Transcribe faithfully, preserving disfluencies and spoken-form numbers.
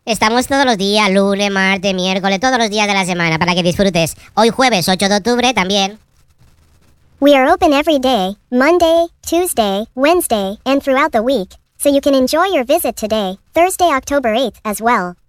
Estamos todos los días, lunes, martes, miércoles, todos los días de la semana para que disfrutes. Hoy jueves ocho de octubre también. We are open every day, Monday, Tuesday, Wednesday, and throughout the week, so you can enjoy your visit today, Thursday, October eighth, as well.